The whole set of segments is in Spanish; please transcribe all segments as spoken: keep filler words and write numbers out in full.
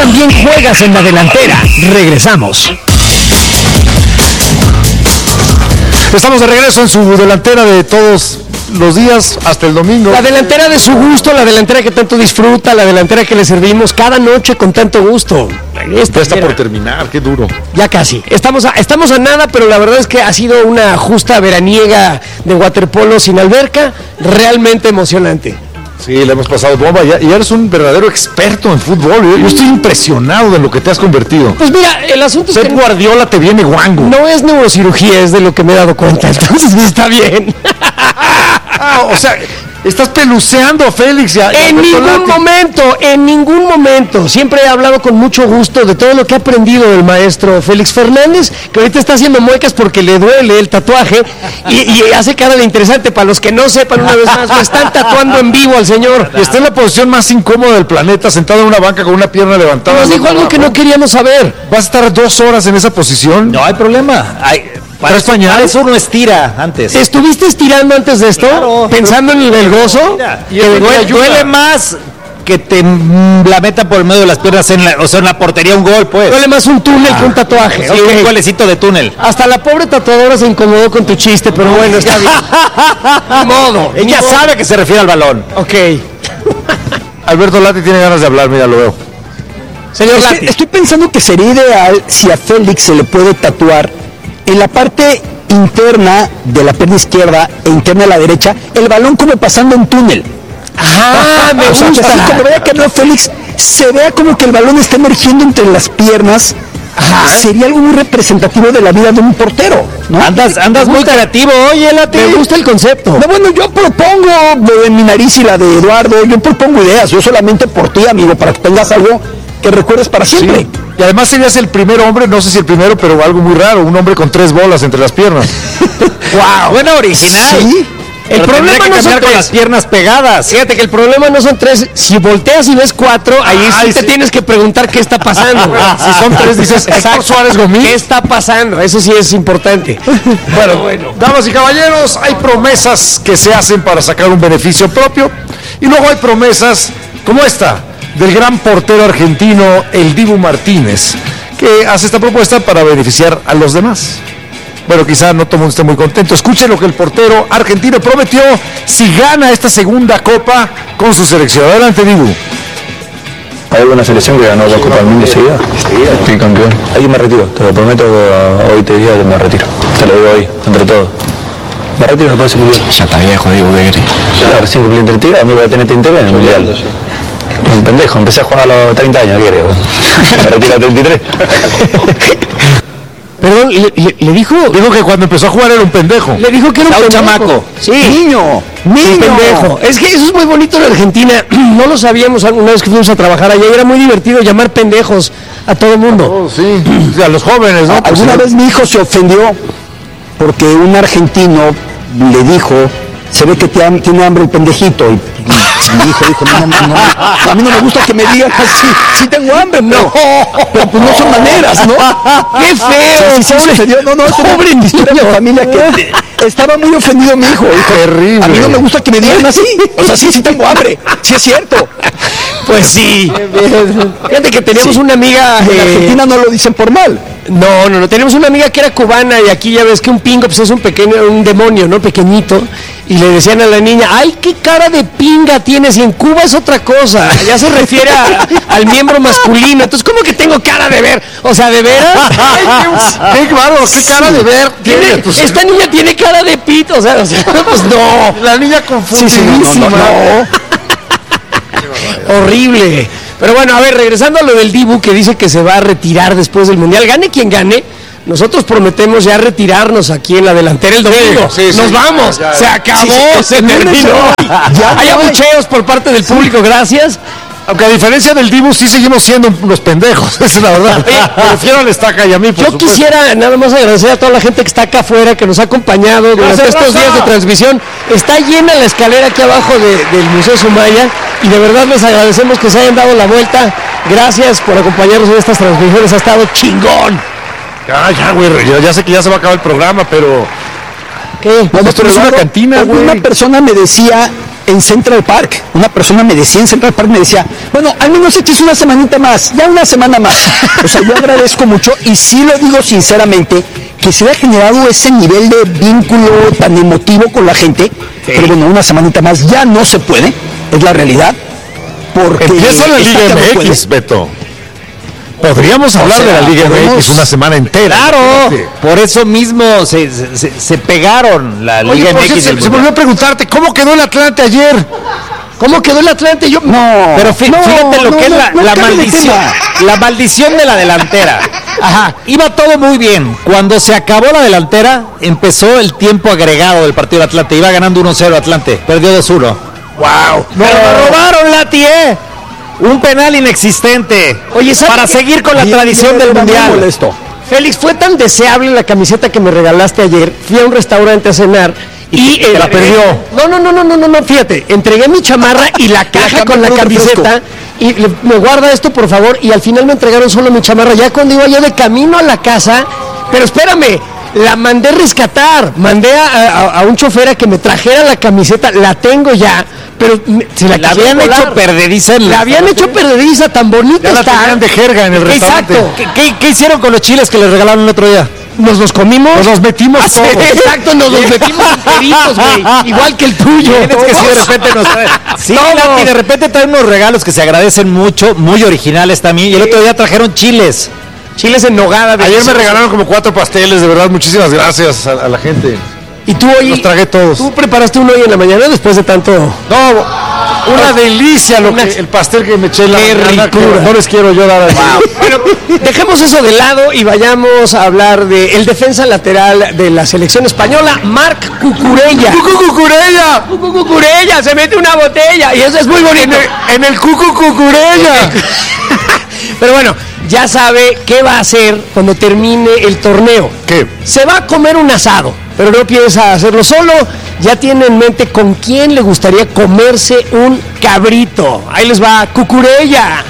también juegas en la delantera. Regresamos. Estamos de regreso en su delantera de todos los días hasta el domingo. La delantera de su gusto, la delantera que tanto disfruta, la delantera que le servimos cada noche con tanto gusto. Esta está por terminar, qué duro. Ya casi. Estamos a, estamos a nada, pero la verdad es que ha sido una justa veraniega de waterpolo sin alberca, realmente emocionante. Sí, le hemos pasado bomba y ya eres un verdadero experto en fútbol. Yo, yo estoy impresionado de lo que te has convertido. Pues mira, el asunto Pep es que Guardiola te viene guango. No es neurocirugía, es de lo que me he dado cuenta, entonces está bien. Ah, o sea, estás peluceando a Félix. Y a, en y a ningún Bertolatti. momento, en ningún momento. Siempre he hablado con mucho gusto de todo lo que ha aprendido del maestro Félix Fernández, que ahorita está haciendo muecas porque le duele el tatuaje y, y hace cara de interesante. Para los que no sepan, una vez más, lo están tatuando en vivo al señor. Y está en la posición más incómoda del planeta, sentado en una banca con una pierna levantada. Nos dijo algo que no queríamos saber. ¿Vas a estar dos horas en esa posición? No hay problema. Hay, para, eso, para eso uno estira antes. ¿Estuviste estirando antes de esto? Claro. ¿Pensando en el gozo? Mira, Que duele, duele, duele más que te mm, la meta por el medio de las piernas en la, o sea, en la portería un gol, pues. duele más un túnel que un tatuaje. Sí, Okay. un golecito de túnel. Hasta la pobre tatuadora se incomodó con tu chiste, pero bueno, está bien. Ni modo. Ella ni modo. sabe que se refiere al balón. Ok. Alberto Lati tiene ganas de hablar, mira, lo veo. Señor Es que Lati. estoy pensando que sería ideal si a Félix se le puede tatuar en la parte interna de la pierna izquierda e interna de la derecha el balón como pasando en túnel. Ah, me O sea, que gusta. así como vea que no Félix, se vea como que el balón está emergiendo entre las piernas. Sería algo muy representativo de la vida de un portero, ¿no? Andas, andas muy creativo, oye, Lati. Me gusta el concepto. No, bueno, yo propongo de mi nariz y la de Eduardo, yo propongo ideas, yo solamente por ti, amigo, para que tengas algo que recuerdes para siempre. Sí. Y además serías el primer hombre, no sé si el primero, pero algo muy raro, un hombre con tres bolas entre las piernas. Wow, buena original. Sí. El Pero problema tendría que no son cambiar con tres. las piernas pegadas. Fíjate que el problema no son tres. Si volteas y ves cuatro, ahí sí Ay, te sí. tienes que preguntar qué está pasando. Si son tres, dices, Héctor Suárez Gomín. ¿Qué está pasando? Eso sí es importante. Bueno, bueno, damas y caballeros, hay promesas que se hacen para sacar un beneficio propio y luego hay promesas como esta del gran portero argentino el Dibu Martínez, que hace esta propuesta para beneficiar a los demás. Bueno, quizá no todo el mundo esté muy contento. Escuchen lo que el portero argentino prometió si gana esta segunda copa con su selección. Adelante, Dibu. Hay alguna selección que ganó dos Copas del Mundo seguida. Estoy campeón. Ahí me retiro, te lo prometo que hoy te diría que me retiro. Te lo digo hoy, entre todos. Me retiro, no puede ser mundial. Ya está viejo, digo, ¿qué querés? Ya, recién cumplí treinta y tres, a mí voy a tener treinta y tres en el mundial. Un pendejo, empecé a jugar a los treinta años, ¿qué querés? Me retiro a treinta y tres. Perdón, le, le- le dijo. Dijo que cuando empezó a jugar era un pendejo. Le dijo que era un Era un pendejo. chamaco. Sí. Niño, Un niño. pendejo. Es que eso es muy bonito en Argentina. No lo sabíamos alguna vez que fuimos a trabajar allá. Y era muy divertido llamar pendejos a todo el mundo. Oh, sí, sí, a los jóvenes, ¿no? Pues, Alguna sí. vez mi hijo se ofendió porque un argentino le dijo, se ve que te ham- tiene hambre el pendejito. Y mi hijo dijo, no, no, no, no, a mí no me gusta que me digan así, sí tengo hambre, no, pero pues no son maneras, ¿no? ¡Qué feo! Sí, sí, se ofendió, no, no, es una Pobre historia de niño. familia que estaba muy ofendido mi hijo. Dijo, Terrible. a mí no me gusta que me digan así, o sea, sí, sí tengo hambre, sí es cierto. Pues sí. Fíjate que teníamos una amiga. En eh, Argentina no lo dicen por mal. No, no, no. Tenemos una amiga que era cubana y aquí ya ves que un pingo pues es un pequeño, un demonio, ¿no? Pequeñito. Y le decían a la niña, ¡ay, qué cara de pinga tienes! Y en Cuba es otra cosa. Ya se refiere a- al miembro masculino. Entonces, ¿cómo que tengo cara de ver? O sea, ¿de veras? Qué claro, qué cara de ver Tiene- tiene. Pues, esta niña tiene cara de pito. O sea, o sea, pues no. la niña confundidísima. no, no, Horrible. Pero bueno, a ver, regresando a lo del Dibu que dice que se va a retirar después del Mundial. Gane quien gane. Nosotros prometemos ya retirarnos aquí en la delantera el domingo. Sí, sí, Nos sí. vamos. Ya, ya. Se acabó, Sí, sí, se el lunes terminó. ya Hay no hay. abucheos por parte del público, gracias. Aunque a diferencia del Dibu, sí seguimos siendo unos pendejos, esa es la verdad. Prefiero al Estaca y a mí, por Yo supuesto. quisiera nada más agradecer a toda la gente que está acá afuera, que nos ha acompañado durante Gracias, estos raza. días de transmisión. Está llena la escalera aquí abajo de- del Museo Sumaya y de verdad les agradecemos que se hayan dado la vuelta. Gracias por acompañarnos en estas transmisiones, ha estado chingón. Ya, ya, güey, ya, ya sé que ya se va a acabar el programa, pero... ¿Qué? Esto no es una cantina, Una güey. persona me decía en Central Park. Una persona me decía en Central Park, me decía, bueno, al menos eches una semanita más, ya una semana más. O sea, yo agradezco mucho y sí lo digo sinceramente, que se haya generado ese nivel de vínculo tan emotivo con la gente, sí. Pero bueno, una semanita más ya no se puede, es la realidad. Porque empieza la Liga M X, no Beto. Podríamos hablar o sea, de la Liga podemos... M X una semana entera. Claro, por eso mismo se, se, se pegaron la Liga Oye, M X. Se, se volvió a preguntarte, ¿cómo quedó el Atlante ayer? ¿Cómo quedó el Atlante? Yo no, pero fí, no, fíjate lo no, que es la, no, la maldición, la maldición de la delantera. Ajá, iba todo muy bien. Cuando se acabó la delantera, empezó el tiempo agregado del partido de Atlante. Iba ganando uno cero Atlante, perdió dos uno. Wow. No. Pero me robaron la tie. Un penal inexistente. Oye, para seguir con la bien, tradición bien, del bien, mundial. Molesto. Félix, fue tan deseable la camiseta que me regalaste ayer. Fui a un restaurante a cenar y, y te la perdió. No, no, no, no, no, no, no, fíjate. Entregué mi chamarra y la caja con la camiseta. Y le, me guarda esto, por favor. Y al final me entregaron solo mi chamarra. Ya cuando iba yo de camino a la casa. Pero espérame, la mandé rescatar. Mandé a, a, a un chofer a que me trajera la camiseta. La tengo ya. Pero se la, la habían volar. hecho perdediza. La habían hecho perdediza, tan bonita ya está. La tenían de jerga en el restaurante. Exacto. ¿Qué, qué, ¿Qué hicieron con los chiles que les regalaron el otro día? Nos los comimos. Nos los metimos ah, todos. Sí, exacto, nos los metimos enteritos, güey. Igual que el tuyo. Es que si de repente nos traen. Sí, y de repente traen unos regalos que se agradecen mucho, muy originales también. Y el otro día trajeron chiles. Chiles en nogada. Ayer me regalaron como cuatro pasteles, de verdad, muchísimas gracias a, a la gente. Y tú hoy. Los tragué todos. ¿Tú preparaste uno hoy en la mañana después de tanto? No, una delicia lo que, el pastel que me eché en la mañana. No les quiero yo dar. Wow. Bueno, dejemos eso de lado y vayamos a hablar de el defensa lateral de la selección española, Marc Cucurella. ¡Cucu Cucurella! ¡Cucu Cucurella! Se mete una botella y eso es muy bonito. En el, en el Cucu Cucurella. Pero bueno, ya sabe qué va a hacer cuando termine el torneo. ¿Qué? Se va a comer un asado, pero no piensa hacerlo solo. Ya tiene en mente con quién le gustaría comerse un cabrito. Ahí les va, Cucurella.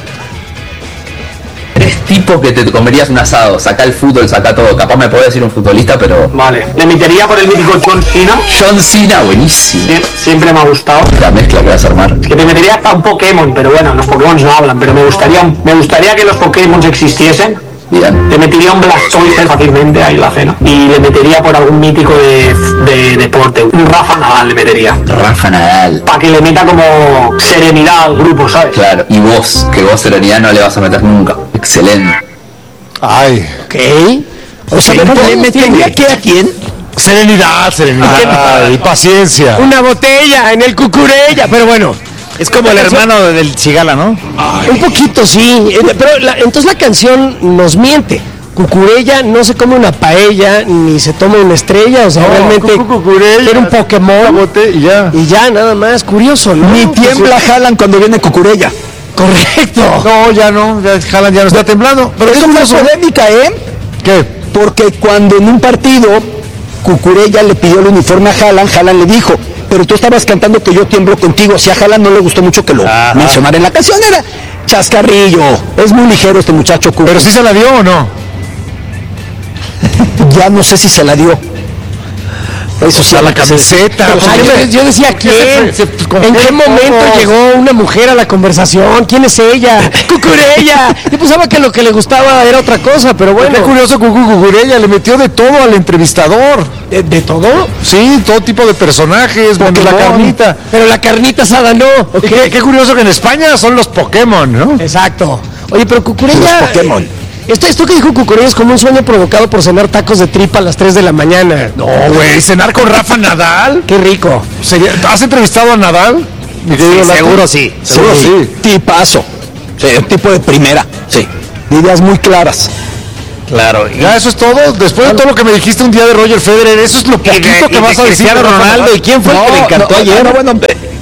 Eres tipo que te comerías un asado, saca el fútbol, saca todo. Capaz me puedo decir un futbolista, pero... Vale, le metería por el mítico John Cena. John Cena, buenísimo. Sí, siempre me ha gustado. La mezcla que vas a armar. Es que te metería hasta un Pokémon, pero bueno, los Pokémon no hablan, pero me gustaría, me gustaría que los Pokémon existiesen. Bien. Le metería un Blastoise fácilmente ahí la cena. Y le metería por algún mítico de, de deporte. Un Rafa Nadal le metería. Rafa Nadal. Para que le meta como serenidad al grupo, ¿sabes? Claro. Y vos, que vos serenidad no le vas a meter nunca. Excelente. Ay. Ok. O sea, ¿le metería qué a quién? Serenidad, serenidad. Y paciencia. Una botella en el Cucurella. Pero bueno. Es como el hermano del Cigala, ¿no? Ay. Un poquito, sí. Pero la, entonces la canción nos miente. Cucurella no se come una paella ni se toma una estrella. O sea, no, realmente Cucurella era un Pokémon. Y ya. Y ya, nada más. Curioso, ¿no? Ni tiembla Haaland cuando viene Cucurella. Correcto. No, ya no. Ya Haaland ya no está temblando. Pero es una polémica, ¿eh? ¿Qué? Porque cuando en un partido Cucurella le pidió el uniforme a Haaland, Haaland le dijo... Pero tú estabas cantando que yo tiemblo contigo. Si a Haaland no le gustó mucho que lo Ajá. mencionara en la canción, era chascarrillo. Es muy ligero este muchacho. Cuco. ¿Pero sí se la dio o no? Ya no sé si se la dio. Eso sí, a la camiseta. Ah, yo, yo decía, ¿quién? Se, se, ¿En qué momento todos? llegó una mujer a la conversación? ¿Quién es ella? ¡Cucurella! Yo pensaba que lo que le gustaba era otra cosa, pero bueno. Qué curioso, Cucu Cucurella le metió de todo al entrevistador. ¿De, de todo? Sí, todo tipo de personajes, bueno, la carnita. Pero la carnita asada no. Okay. Qué, qué curioso que en España son los Pokémon, ¿no? Exacto. Oye, pero Cucurella... Los Pokémon. Eh, Esto, esto que dijo Cucurella es como un sueño provocado por cenar tacos de tripa a las tres de la mañana. No, güey, cenar con Rafa Nadal. Qué rico. ¿Has entrevistado a Nadal? Sí, seguro sí. Seguro sí. sí. Tipazo. Sí, un tipo de primera. Sí. De ideas muy claras. Claro. Y ya eso es todo. Después de todo lo que me dijiste un día de Roger Federer, eso es lo poquito de, que vas a decir de Ronaldo. ¿Y quién fue no, el que le encantó no, ayer? No, bueno,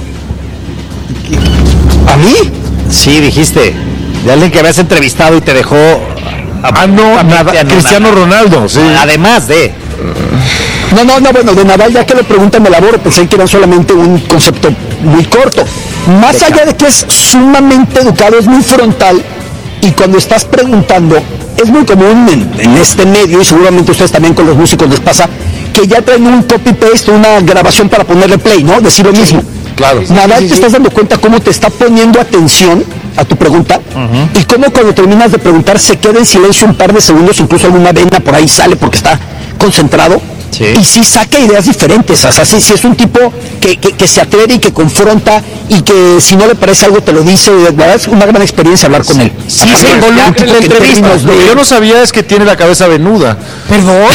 ¿a mí? Sí, dijiste. De alguien que habías entrevistado y te dejó... Ah, no, nada, Cristiano Ronaldo, sí. Además de... No, no, no, bueno, de Nadal, ya que le preguntan me laboro, pensé que era solamente un concepto muy corto. Más allá de que es sumamente educado, es muy frontal, y cuando estás preguntando, es muy común en, en este medio, y seguramente ustedes también con los músicos les pasa, que ya traen un copy-paste, una grabación para ponerle play, ¿no? Decir lo mismo. Claro. Nadal, sí, sí, te sí. estás dando cuenta cómo te está poniendo atención a tu pregunta y cómo cuando terminas de preguntar se queda en silencio un par de segundos, incluso alguna vena por ahí sale porque está concentrado. Sí. Y sí saca ideas diferentes, o sea, sí, sí es un tipo que, que, que se atreve y que confronta y que si no le parece algo te lo dice, de verdad es una gran experiencia hablar con él. Sí, se involucra en la entrevista. Lo que yo no sabía es que tiene la cabeza venuda. ¿Perdón?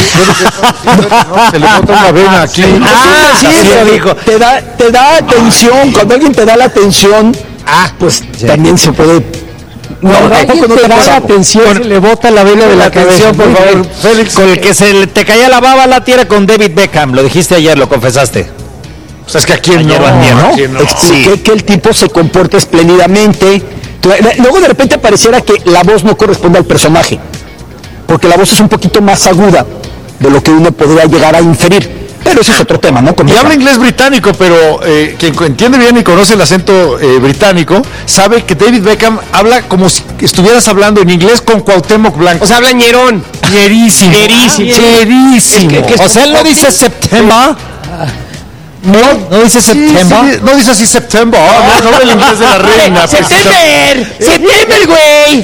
No, se le nota una vena aquí. Ah, sí, sí, lo lo dijo. Te da, te da atención, cuando alguien te da la atención, ah, pues también se puede. No, Cuando alguien tampoco no te te da pasa. la atención, se le bota la vena de la cabeza. Atención, por Muy favor, bien. Félix. Con el que se le- te caía la baba la tierra con David Beckham. Lo dijiste ayer, lo confesaste. O sea, es que a quién no, Ayer o antier, ¿no? ¿A quién no? Expliqué que el tipo se comporta espléndidamente. Luego de repente pareciera que la voz no corresponde al personaje, porque la voz es un poquito más aguda de lo que uno podría llegar a inferir. Pero ese es otro tema, ¿no? Con Y Beckham. habla inglés británico, pero eh, quien entiende bien y conoce el acento eh, británico, sabe que David Beckham habla como si estuvieras hablando en inglés con Cuauhtémoc Blanco. O sea, habla ñerón. Ñerísimo. Ñerísimo. Ñerísimo. Es que- que es O sea, él no dice September. No, no dice Sí, September. sí, no dice así September, no, no habla el inglés de la reina. ¡September! ¡September, güey!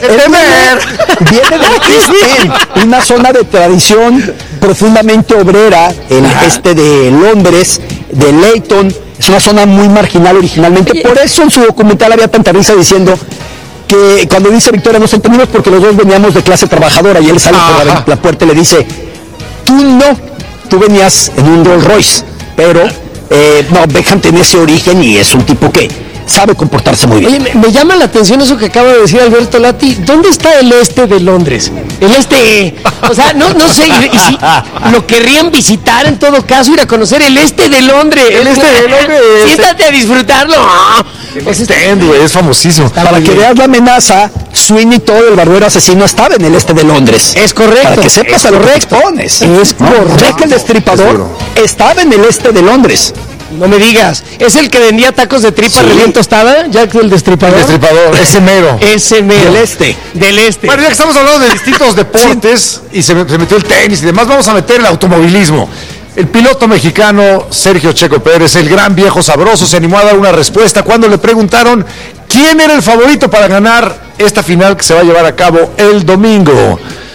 Viene del East End, una zona de tradición profundamente obrera, el este de Londres, de Leyton. Es una zona muy marginal originalmente. Por eso en su documental había tanta risa diciendo que cuando dice Victoria nos entendimos porque los dos veníamos de clase trabajadora y él sale por la, Ajá. la puerta y le dice, tú no, tú venías en un Rolls Royce, pero eh, no, Beckham tenía ese origen y es un tipo que sabe comportarse muy bien. Oye, me, me llama la atención eso que acaba de decir Alberto Lati. ¿Dónde está el este de Londres? El este, o sea, no, no sé, y, y si lo querrían visitar en todo caso, ir a conocer el este de Londres. El este de Londres. Siéntate a disfrutarlo. Es Stand, güey, es famosísimo. Para que veas la amenaza, Sweeney Todd, el barbero asesino, estaba en el este de Londres. Es correcto. Para que sepas es a lo que te correcto. expones. Es ¿no? correcto. Jack el Destripador Seguro. estaba en el este de Londres. No me digas. ¿Es el que vendía tacos de tripa Sí. recién tostada? Jack el Destripador. El Destripador, ese mero. Ese mero. Del este. Del este. Bueno, ya que estamos hablando de distintos deportes y se, se metió el tenis y demás, vamos a meter el automovilismo. El piloto mexicano Sergio Checo Pérez, el gran viejo sabroso, se animó a dar una respuesta cuando le preguntaron quién era el favorito para ganar esta final que se va a llevar a cabo el domingo.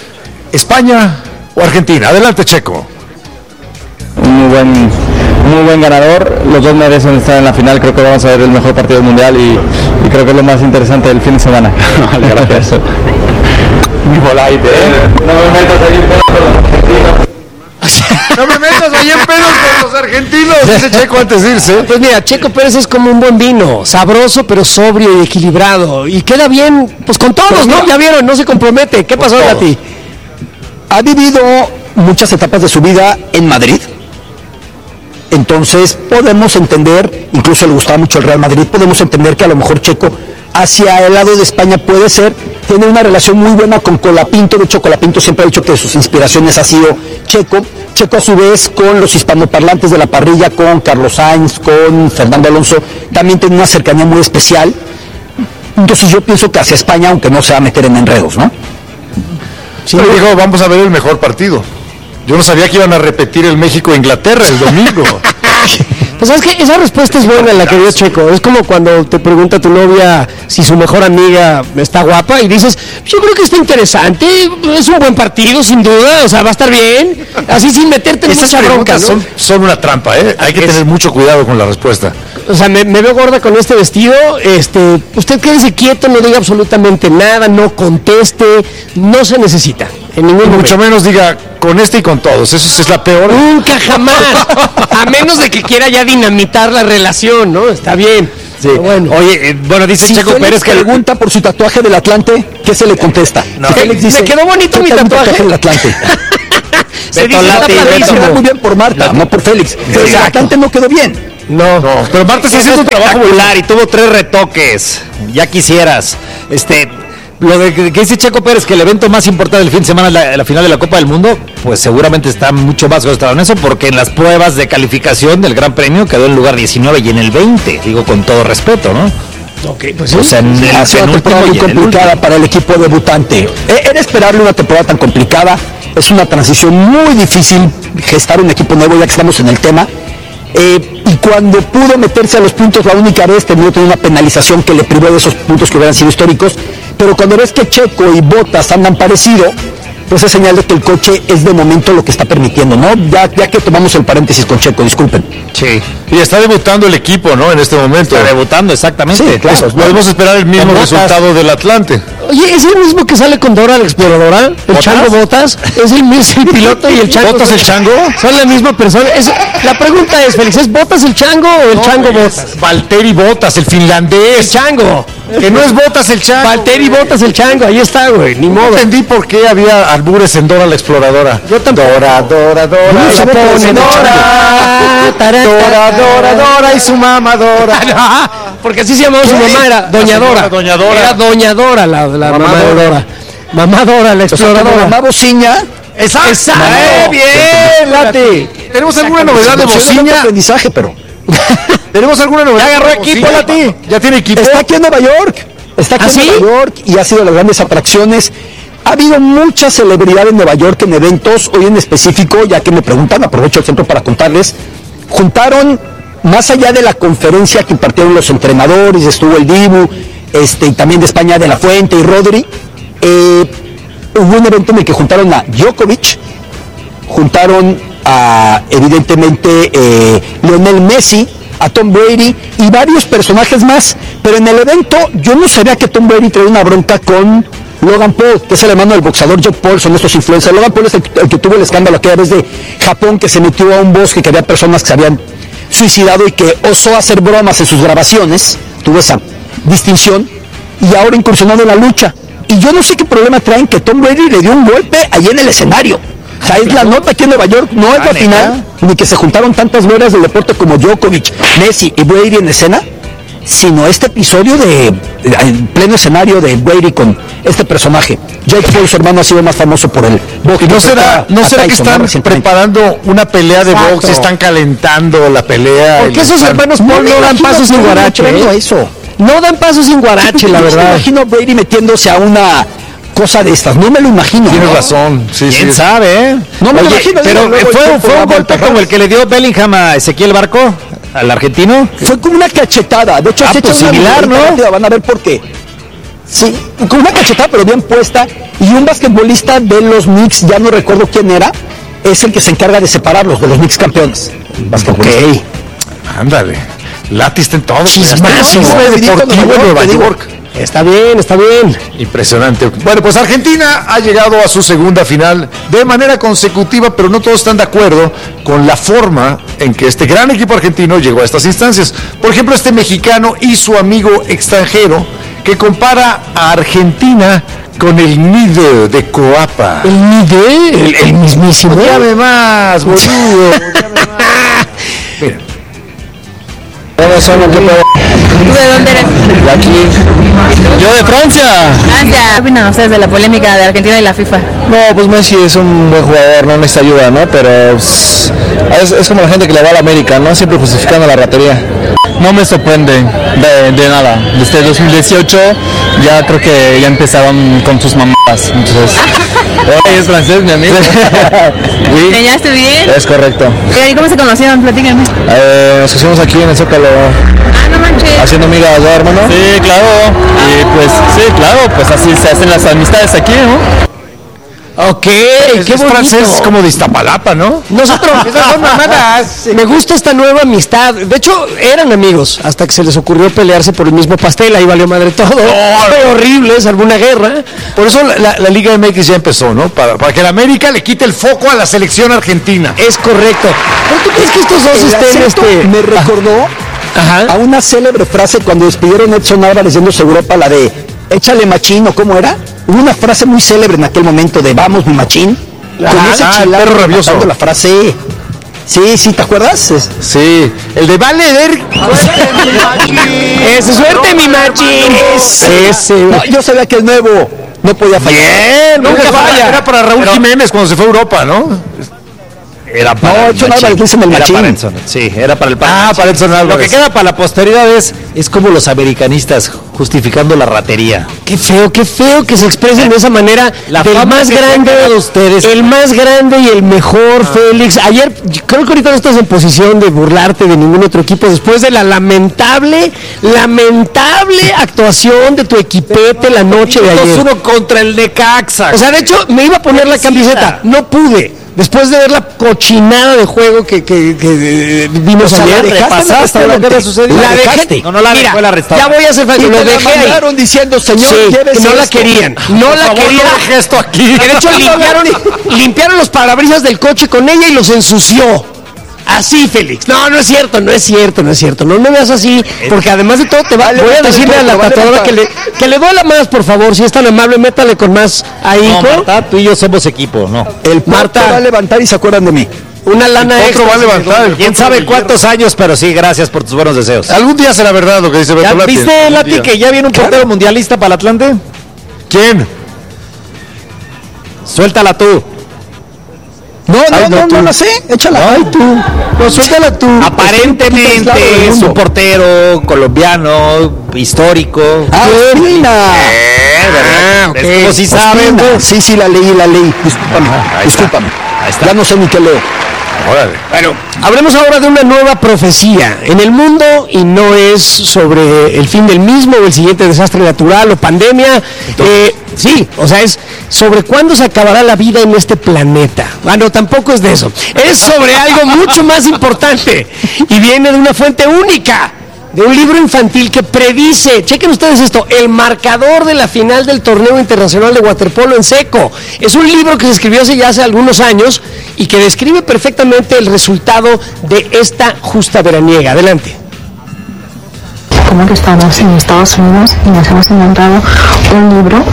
¿España o Argentina? Adelante, Checo. Un muy buen, muy buen ganador, los dos merecen estar en la final, creo que vamos a ver el mejor partido del mundial y, y creo que es lo más interesante del fin de semana. Vale, gracias. Muy polite, ¿eh? No me metas ahí en pedos con los argentinos. No me metas ahí en pedos con los argentinos, dice Checo antes de irse. Pues mira, Checo Pérez es como un buen vino, sabroso pero sobrio y equilibrado. Y queda bien, pues con todos, ¿no? Ya vieron, no se compromete. ¿Qué pasó, Gati? Ha vivido muchas etapas de su vida en Madrid. Entonces podemos entender, incluso le gustaba mucho el Real Madrid, podemos entender que a lo mejor Checo hacia el lado de España puede ser, tiene una relación muy buena con Colapinto. De hecho, Colapinto siempre ha dicho que sus inspiraciones ha sido Checo. Checo a su vez con los hispanoparlantes de la parrilla, con Carlos Sainz, con Fernando Alonso, también tiene una cercanía muy especial. Entonces yo pienso que hacia España, aunque no se va a meter en enredos, ¿no? Sí, le dijo, vamos a ver el mejor partido. Yo no sabía que iban a repetir el México-Inglaterra el domingo. Pues sabes que esa respuesta es buena la que dio Checo. Es como cuando te pregunta tu novia si su mejor amiga está guapa y dices, yo creo que está interesante, es un buen partido sin duda, o sea, va a estar bien. Así sin meterte en Esas mucha bronca, preguntas ¿no? son, son una trampa, ¿eh? Hay que Es- tener mucho cuidado con la respuesta. O sea, me, me veo gorda con este vestido, este, usted quédese quieto, no diga absolutamente nada, no conteste, no se necesita, en ningún Y momento. mucho menos diga con este y con todos. Eso es la peor. Nunca jamás, a menos de que quiera ya dinamitar la relación, ¿no? Está bien. Sí. Pero bueno. Oye, eh, bueno, dice Si Checo Félix Pérez que pregunta por su tatuaje del Atlante, ¿qué se le contesta? No. Si Félix Me quedó bonito mi "Yo tengo un tatuaje". del Atlante. Se Beto dice Lati, está Beto Se padrísimo. ve muy bien por Marta, no por Félix. Pero el Exacto. Atlante no quedó bien. No. No, pero Marta está es haciendo un trabajo muy espectacular y tuvo tres retoques. Ya quisieras. Este, lo de que que dice Checo Pérez que el evento más importante del fin de semana es la, la final de la Copa del Mundo, pues seguramente está mucho más concentrado en eso, porque en las pruebas de calificación del Gran Premio quedó en lugar diecinueve y en el veinte, digo con todo respeto, ¿no? Ok, pues O sea, en el Ha sido una temporada penúltimo muy y en el complicada último. para el equipo debutante. Eh, Era esperable una temporada tan complicada. Es una transición muy difícil gestar un equipo nuevo, ya que estamos en el tema. Eh, y cuando pudo meterse a los puntos la única vez, terminó teniendo una penalización que le privó de esos puntos que hubieran sido históricos. Pero cuando ves que Checo y Bottas andan parecido, pues es señal de que el coche es de momento lo que está permitiendo, ¿no? Ya, ya que tomamos el paréntesis con Checo, disculpen. Sí. Y está debutando el equipo, ¿no? En este momento. Está debutando, exactamente. Sí, claro. Podemos esperar el mismo resultado del Atlante. Oye, ¿es el mismo que sale con Dora la Exploradora? ¿El ¿Botas? Chango Botas? ¿Es el mismo el piloto y el Chango? ¿Botas el Chango? ¿Son la misma persona? Es, la pregunta es, Félix, ¿es Botas el Chango o el No, Chango güey, Botas? es Valtteri Bottas, el finlandés. El Chango. Que no es Bottas el Chango. Valtteri Botas el Chango, ahí está, güey, ni No modo. entendí por qué había albures en Dora la Exploradora. Yo tampoco. Dora, Dora, Dora. No se pone Dora. Dora, Dora, Dora y su mamá Dora. Porque así se llamaba su mamá, era Doña Dora. Doña Dora. Era Doña Dora, la, la mamá, Mamá de Dora. Dora. Mamá Dora, la O sea, como exploradora. mamá bociña. Exacto. Exacto. ¡Eh, bien, Lati! ¿Tenemos alguna novedad de Emocionante Bociña? aprendizaje, pero ¿Tenemos alguna novedad? Ya agarró de equipo, Bociña? Lati. ¿Ya tiene equipo? está aquí en Nueva York. Está aquí ¿Ah, en sí? Nueva York y ha sido de las grandes atracciones. Ha habido mucha celebridad en Nueva York en eventos, hoy en específico, ya que me preguntan, aprovecho el centro para contarles, juntaron, más allá de la conferencia que impartieron los entrenadores, estuvo el Dibu, este, y también de España de la Fuente y Rodri, eh, hubo un evento en el que juntaron a Djokovic, juntaron a, evidentemente, eh, Lionel Messi, a Tom Brady y varios personajes más, pero en el evento yo no sabía que Tom Brady traía una bronca con Logan Paul, que es el hermano del boxeador Jake Paul, son estos influencers. Logan Paul es el, el que tuvo el escándalo aquella vez de Japón, que se metió a un bosque, que había personas que se habían suicidado y que osó hacer bromas en sus grabaciones, tuvo esa distinción, y ahora incursionando en la lucha. Y yo no sé qué problema traen que Tom Brady le dio un golpe allí en el escenario. O sea, es la nota aquí en Nueva York, no es la final, ni que se juntaron tantas glorias del deporte como Djokovic, Messi y Brady en escena, sino este episodio de, de- en pleno escenario de Brady con este personaje. Jake Paul, su hermano, ha sido más famoso por el box. ¿Y no será, no será que están preparando una pelea de Exacto. box, están calentando la pelea? Porque y esos están- hermanos Paul no dan pasos sin guarache, ¿eh? Eso. No dan pasos sin guarache, la Yo no me verdad. imagino a Brady metiéndose a una cosa de estas, no me lo imagino. Tienes ¿no? razón, sí, ¿Quién sí. sabe, eh? No me lo Oye, imagino, pero digo, luego fue, el tiempo fue da un golpe vueltas, como ¿no? el que le dio Bellingham a Ezequiel Barco, al argentino. Fue como una cachetada, de hecho Ah, se pues echa una similar, miradita ¿no? rápida, van a ver por qué. Sí, con una cachetada pero bien puesta, y un basquetbolista de los Knicks, ya no recuerdo quién era, es el que se encarga de separarlos de los Knicks campeones. Ok. Ándale. Lati está en todo. Chismazo. Chisme deportivo en Nueva te digo. York. Está bien, está bien. Impresionante. Bueno, pues Argentina ha llegado a su segunda final de manera consecutiva, pero no todos están de acuerdo con la forma en que este gran equipo argentino llegó a estas instancias. Por ejemplo, este mexicano y su amigo extranjero que compara a Argentina con el nido de Coapa. El Miguel, el, el mismísimo. Llame más, boludo. Llame más. Mira. ¿De dónde eres? De aquí. Yo de Francia. Francia. ¿Qué opinan ustedes de la polémica de Argentina y la FIFA? No, pues Messi es un buen jugador, no necesita ayuda, ¿no? Pero es, es, es como la gente que le va a la América, ¿no? Siempre justificando la ratería. No me sorprende de, de nada. Desde dos mil dieciocho ya creo que ya empezaron con sus mamadas. Entonces, oye, es francés, mi amigo. Oui, ¿Enseñaste bien? es correcto. ¿Y cómo se conocieron? Platícame. Eh, nos pusimos aquí en el Zócalo Ah, no manches. haciendo amigas, ¿no, hermano? Sí, claro. Y pues, sí, claro, pues así se hacen las amistades aquí, ¿no? Ok, Es, qué es bonito. francés como de Iztapalapa, ¿no? Nosotros, me gusta esta nueva amistad. De hecho, eran amigos hasta que se les ocurrió pelearse por el mismo pastel. Ahí valió madre todo. Fue horrible, salvo una guerra. Por eso la, la- la Liga M X ya empezó, ¿no? Para, para que la América le quite el foco a la selección argentina. Es correcto. ¿Pero tú crees que estos dos El estén acento este? me recordó Ajá. a una célebre frase cuando despidieron a Edson Álvarez yéndose a Europa, la de échale machín, o cómo era. Hubo una frase muy célebre en aquel momento de vamos mi machín. Con Ajá, ese ah, el chilango perro rabioso. matando la frase. Sí, sí, ¿te acuerdas? Es- Sí, el de vale ver. Ese, suerte mi machín. Ese. No, yo sabía que el nuevo no podía fallar. Bien, nunca Nunca falla. falla. Era para Raúl Pero- Jiménez cuando se fue a Europa, ¿no? Era para No, el Edson Machín. Álvarez, dicen el Era Machín. para Edson. Sí, era para el Ah, para Edson Lo Álvarez. que queda para la posteridad es, es como los americanistas justificando la ratería. Qué feo, qué feo que se expresen de esa manera. La del fama más que grande tengan de ustedes. El más grande y el mejor, Félix. Ayer, creo que ahorita no estás en posición de burlarte de ningún otro equipo después de la lamentable, lamentable actuación de tu equipete la noche de ayer. dos uno contra el Necaxa. O sea, de hecho, me iba a poner la camiseta. No pude. Después de ver la cochinada de juego que, que, que, eh, vimos O sea, ayer. la dejaste en el repasaste lo que restaurante. había sucedido. La La dejaste. dejé. No, no la Mira, dejó, la restaurante. ya voy a hacer falta. Y Lo te la dejé ahí. mandaron diciendo, señor, Sí, que llévese no la esto. querían, no la querían. esto aquí. Que de hecho limpiaron, limpiaron los parabrisas del coche con ella y los ensució. Así, Félix. No, no es cierto, no es cierto, no es cierto. No me veas así, porque además de todo te va, Vale, voy a vale, decirle a la vale, tatuadora vale. que le, que le duela más, por favor, si es tan amable, métale con más ahí. No, ¿no? Marta, tú y yo somos equipo, ¿no? El Marta. Marta va a levantar y se acuerdan de mí. Una lana Otro extra. va a levantar. el Quién potro sabe de cuántos años, pero sí, gracias por tus buenos deseos. hierro. Algún día será verdad lo que dice ¿Ya Beto Lati. viste, Algún Lati, día. que ya viene un portero mundialista para el Atlante? ¿Quién? Suéltala tú. No, no, Ay, no, no, tú. no, no sé. Échala. Ay, tú. No, suéltala tú. Aparentemente es un portero colombiano, histórico. Ah, Ospina. Eh, ¿verdad? Ah, ok. Es como si saben. Ospina. Sí, sí, la leí, la leí. Discúlpame, ahí está. discúlpame. Ahí está. Ya no sé ni qué leo. Órale. Bueno, hablemos ahora de una nueva profecía en el mundo y no es sobre el fin del mismo o el siguiente desastre natural o pandemia. Eh, sí, o sea, es sobre cuándo se acabará la vida en este planeta. Bueno, tampoco es de eso. Es sobre algo mucho más importante y viene de una fuente única. De un libro infantil que predice, chequen ustedes esto, el marcador de la final del torneo internacional de waterpolo en seco. Es un libro que se escribió hace ya hace algunos años y que describe perfectamente el resultado de esta justa veraniega. Adelante. Como que estamos en Estados Unidos y nos hemos encontrado un libro.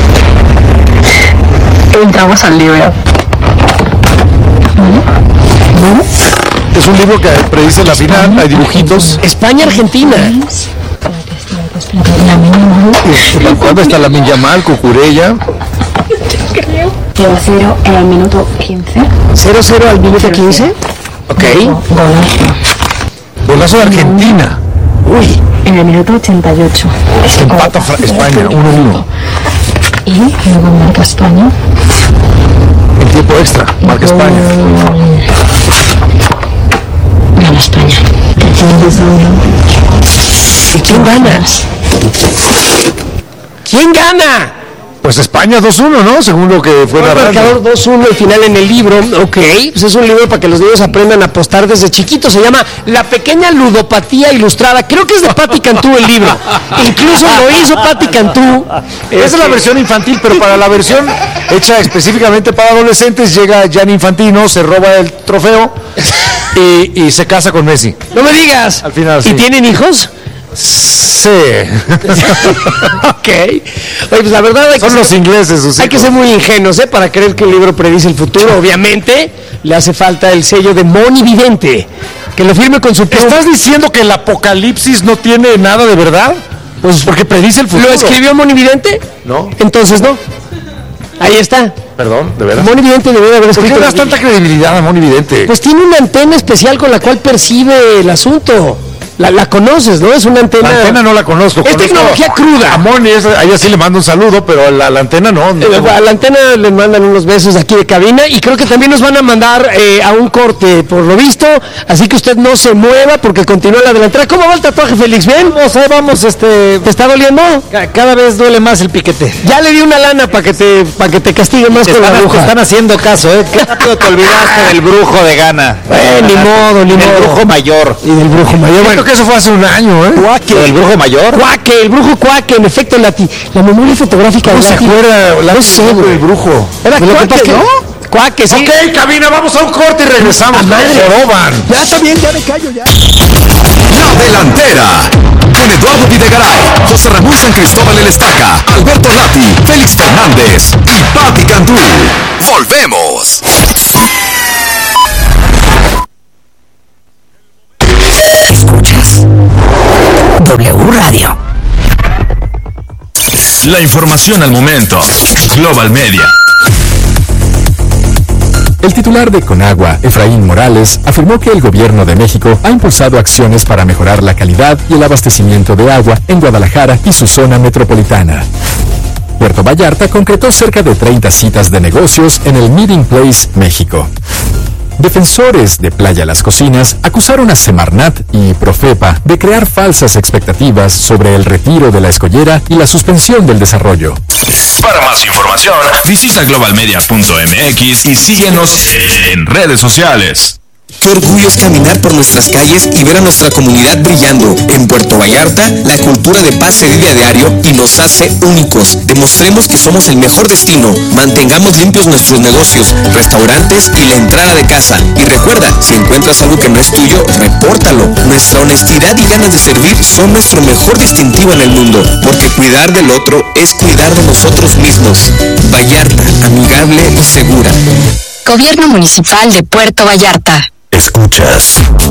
Entramos al libro. ¿Vale? Es un libro que predice la final, hay dibujitos. España-Argentina. ¿Cuándo está la Yamal, Cucurella? cero cero en el minuto quince. cero cero al minuto quince. Ok. Golazo. Golazo de Argentina. Uy. En el minuto ochenta y ocho. Empata Fra- España, uno uno. Y luego marca España. En tiempo extra, marca España. Gana España. ¿Y quién gana? ¿Quién gana? Pues España dos uno, ¿no? Según lo que fue El narrando. marcador dos uno el final en el libro. Ok, pues es un libro para que los niños aprendan a apostar desde chiquitos. Se llama La Pequeña Ludopatía Ilustrada. Creo que es de Patti Cantú el libro. Incluso lo hizo Patti Cantú. Esa es la versión infantil, pero para la versión hecha específicamente para adolescentes llega Gianni Infantino, se roba el trofeo y, y se casa con Messi. No me digas. Al final, ¿Y sí. tienen hijos? Sí. Ok. Oye, pues la verdad hay que Son ser- los ingleses, sus Hay que hijos. ser muy ingenuos, ¿eh? Para creer que un libro predice el futuro. Obviamente, le hace falta el sello de monividente. Que lo firme con su pluma. ¿Estás diciendo que el apocalipsis no tiene nada de verdad? Pues porque predice el futuro. ¿Lo escribió monividente? No. Entonces no. Ahí está. Perdón, de verdad. Monividente debió de haber ¿Por qué escrito. le das la tanta Biblia. credibilidad a Moni Vidente? Pues tiene una antena especial con la cual percibe el asunto. La, la conoces, ¿no? Es una antena. La antena no la conozco. Es conozco tecnología a- cruda. A Moni, esa- a ella sí le mando un saludo, pero a la, la antena no. no Eh, tengo- A la antena le mandan unos besos de aquí de cabina y creo que también nos van a mandar eh, a un corte por lo visto, así que usted no se mueva porque continúa la delantera. ¿Cómo va el tatuaje, Félix? ¿Bien? Vamos, ahí vamos, este. ¿Te está doliendo? ca- Cada vez duele más el piquete. Ya le di una lana para que te para que te castigue más Te con la están, te aguja. están haciendo caso, ¿eh? Qué rápido te olvidaste del brujo de Gana. Eh, ni modo, ni Del modo. brujo mayor. Y del brujo mayor. Creo Bueno, que eso fue hace un año, ¿eh? ¿Del brujo mayor? Cuaque, el brujo Cuaque, en efecto, Lati. La memoria fotográfica ¿Cómo de se Lati. acuerda la No sé, güey. del brujo? Era Lo que Cuaque, pasa es que- ¿no? Cuaque, sí. Ok, cabina, vamos a un corte y regresamos. No roban. Ya está bien, ya me callo ya. La Delantera. Con Eduardo Videgaray, José Ramón San Cristóbal El Estaca, Alberto Lati, Félix Fernández y Patti Cantú. Volvemos. Escuchas W Radio. La información al momento. Global Media. El titular de Conagua, Efraín Morales, afirmó que el gobierno de México ha impulsado acciones para mejorar la calidad y el abastecimiento de agua en Guadalajara y su zona metropolitana. Puerto Vallarta concretó cerca de treinta citas de negocios en el Meeting Place, México. Defensores de Playa Las Cocinas acusaron a Semarnat y Profepa de crear falsas expectativas sobre el retiro de la escollera y la suspensión del desarrollo. Para más información, visita globalmedia punto m x y síguenos en redes sociales. Qué orgullo es caminar por nuestras calles y ver a nuestra comunidad brillando. En Puerto Vallarta, la cultura de paz se vive a diario y nos hace únicos. Demostremos que somos el mejor destino. Mantengamos limpios nuestros negocios, restaurantes y la entrada de casa. Y recuerda, si encuentras algo que no es tuyo, repórtalo. Nuestra honestidad y ganas de servir son nuestro mejor distintivo en el mundo, porque cuidar del otro es cuidar de nosotros mismos. Vallarta, amigable y segura. Gobierno Municipal de Puerto Vallarta. Escuchas